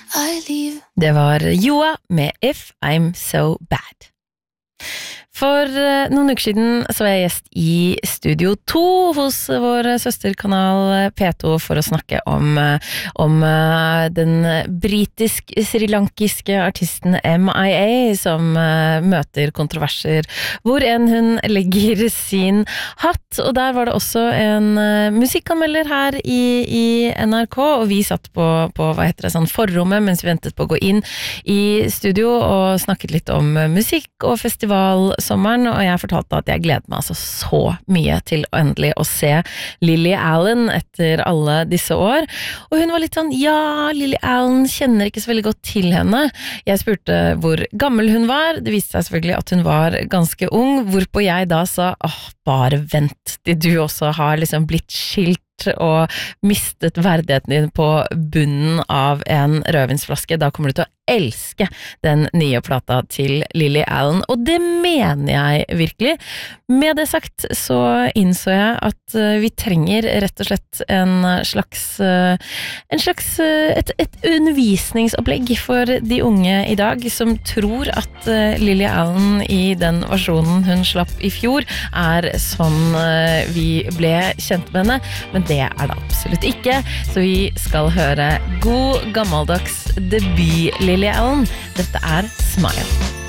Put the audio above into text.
Det var Joa med If I'm So Bad. For noen uker siden så var jeg gjest i Studio 2 hos vår søsterkanal P2 for å snakke om den britisk-srilankiske artisten MIA som møter kontroverser hvor hun legger sin hatt, og der var det også en musikkanmelder her i NRK, og vi satt på hva heter det, sånn forrommet mens vi ventet på å gå inn i studio og snakket litt om musikk og festivalsommeren, og jeg fortalte at jeg gleder meg altså så mye til endelig å se Lily Allen etter alle disse år, og hun var litt sånn, ja, Lily Allen kjenner ikke så veldig godt til henne. Jeg spurte hvor gammel hun var, det viste seg selvfølgelig at hun var ganske ung, hvorpå jeg da sa, bare vent til du også har liksom blitt skilt og mistet verdigheten din på bunnen av en rødvinsflaske, da kommer du til å elske den nye plata til Lily Allen, og det mener jeg virkelig. Med det sagt så innså jeg at vi trenger rett og slett et undervisningsopplegg for de unge i dag som tror at Lily Allen i den versjonen hun slapp i fjor er sånn vi ble kjent med henne, men det er det absolutt ikke, så vi skal høre god gammeldags debut Lily Allen. Dette er Smile.